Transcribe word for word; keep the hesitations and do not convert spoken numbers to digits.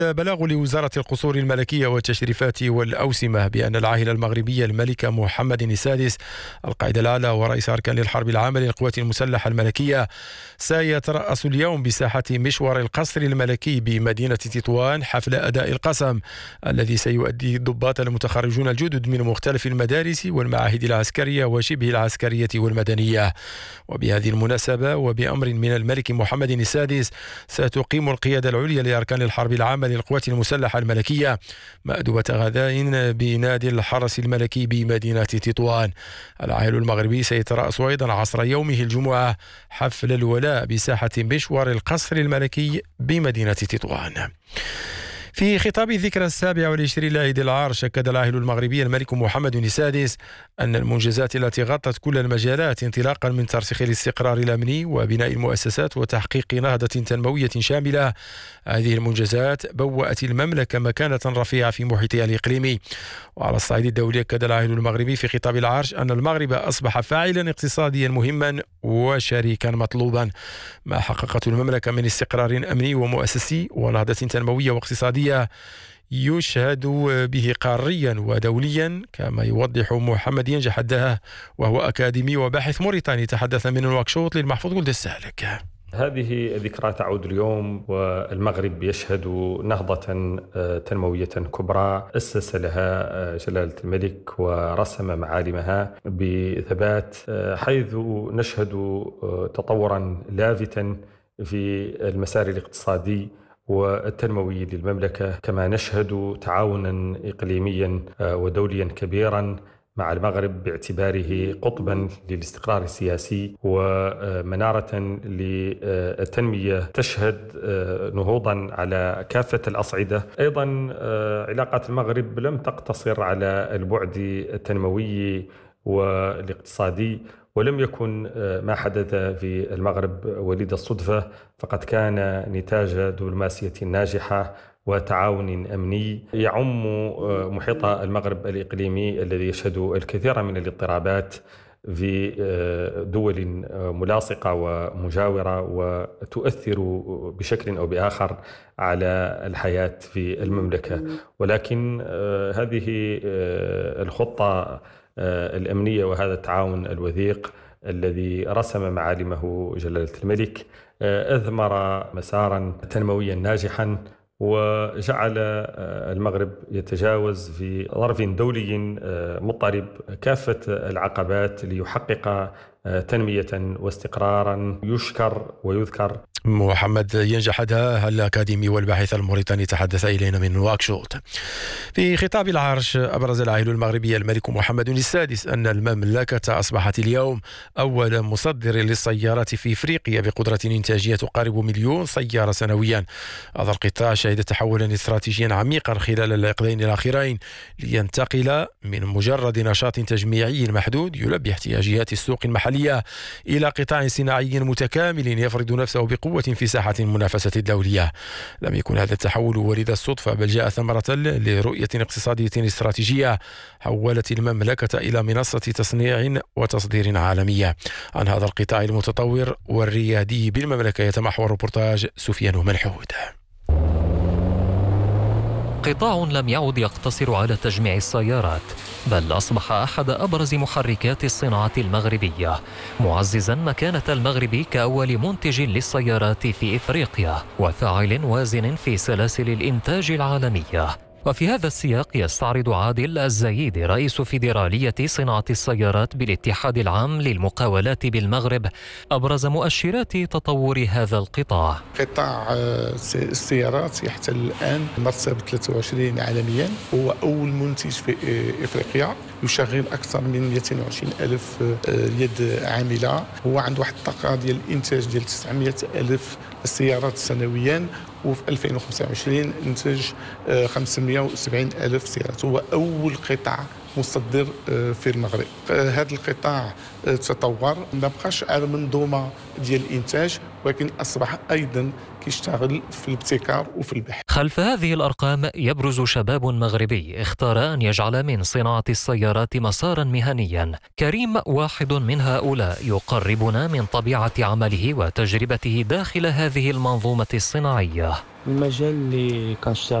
بلاغ لوزارة القصور الملكية والتشريفات والأوسمة بأن العاهلة المغربية الملكة محمد السادس القائد الأعلى ورئيس أركان الحرب العامة للقوات المسلحة الملكية سيترأس اليوم بساحة مشوار القصر الملكي بمدينة تطوان حفل أداء القسم الذي سيؤدي الضباط المتخرجون الجدد من مختلف المدارس والمعاهد العسكرية وشبه العسكرية والمدنية. وبهذه المناسبة وبأمر من الملك محمد السادس ستقيم القيادة العليا لأركان الحرب العامة للقوات المسلحة الملكية مأدبة غداء بنادي الحرس الملكي بمدينة تطوان. العاهل المغربي سيترأس أيضا عصر يومه الجمعة حفل الولاء بساحة مشوار القصر الملكي بمدينة تطوان. في خطاب الذكرى السابع والعشرين لعيد العرش أكد العاهل المغربي الملك محمد السادس أن المنجزات التي غطت كل المجالات انطلاقا من ترسيخ الاستقرار الأمني وبناء المؤسسات وتحقيق نهضة تنموية شاملة، هذه المنجزات بوأت المملكة مكانة رفيعة في محيطها الإقليمي. وعلى الصعيد الدولي أكد العاهل المغربي في خطاب العرش أن المغرب أصبح فاعلا اقتصاديا مهما وشريكا مطلوبا. ما حققته المملكة من استقرار أمني ومؤسسي ونهضة تنموية واقتصادية يشهد به قاريا ودوليا، كما يوضح محمد ينجح الدهاه وهو أكاديمي وباحث موريتاني تحدث من نواكشوط للمحفوظ ولد السالك. هذه الذكرى تعود اليوم والمغرب يشهد نهضة تنموية كبرى أسس لها جلالة الملك ورسم معالمها بثبات، حيث نشهد تطورا لافتا في المسار الاقتصادي والتنموي للمملكة، كما نشهد تعاونا إقليميا ودوليا كبيرا مع المغرب باعتباره قطبا للاستقرار السياسي ومنارة للتنمية تشهد نهوضا على كافة الأصعدة. أيضا علاقات المغرب لم تقتصر على البعد التنموي والاقتصادي، ولم يكن ما حدث في المغرب وليد الصدفة، فقد كان نتاج دبلوماسية ناجحة وتعاون أمني يعم محيط المغرب الإقليمي الذي يشهد الكثير من الاضطرابات في دول ملاصقة ومجاورة وتؤثر بشكل أو بآخر على الحياة في المملكة. ولكن هذه الخطة الأمنية وهذا التعاون الوثيق الذي رسم معالمه جلالة الملك أثمر مسارا تنمويا ناجحا وجعل المغرب يتجاوز في ظرف دولي مضطرب كافة العقبات ليحقق تنمية واستقرارا يشكر ويذكر. محمد ينجح الدهاه الأكاديمي والباحث الموريتاني تحدث إلينا من نواكشوط. في خطاب العرش أبرز العاهل المغربي الملك محمد السادس أن المملكة أصبحت اليوم أول مصدر للسيارات في إفريقيا بقدرة إنتاجية تقارب مليون سيارة سنويا. هذا القطاع شهد تحولا استراتيجيا عميقا خلال العقدين الأخيرين لينتقل من مجرد نشاط تجميعي محدود يلبي احتياجات السوق المحلية إلى قطاع صناعي متكامل يفرض نفسه بقوة في ساحة المنافسة الدولية. لم يكن هذا التحول وليد الصدفة، بل جاء ثمرة لرؤية اقتصادية استراتيجية حولت المملكة إلى منصة تصنيع وتصدير عالمية. عن هذا القطاع المتطور والريادي بالمملكة يتمحور ريبورتاج سفيان ملحود. قطاع لم يعد يقتصر على تجميع السيارات، بل أصبح أحد أبرز محركات الصناعة المغربية، معززا مكانة المغرب كأول منتج للسيارات في إفريقيا وفاعل وازن في سلاسل الإنتاج العالمية. وفي هذا السياق يستعرض عادل الزايدي رئيس فيدرالية صناعة السيارات بالاتحاد العام للمقاولات بالمغرب أبرز مؤشرات تطور هذا القطاع. قطاع السيارات يحتل الآن مرتبة ثلاثة وعشرين عالميا، هو أول منتج في إفريقيا، يشغل أكثر من مئتين وعشرين ألف يد عاملة، هو عنده واحد الطاقة ديال الإنتاج ديال تسعمئة ألف سيارات سنويا، وفي ألفين وخمسة وعشرين انتج خمسمئة وسبعين ألف سيارة. هو أول قطاع مصدر في المغرب. هذا القطاع تطور، ما بقاش على منظومة ديال الإنتاج، ولكن أصبح أيضا كيشتغل في الابتكار وفي البحث. خلف هذه الأرقام يبرز شباب مغربي اختار أن يجعل من صناعة السيارات مسارا مهنيا. كريم واحد من هؤلاء يقربنا من طبيعة عمله وتجربته داخل هذه المنظومة الصناعية. المجال اللي كنشتغل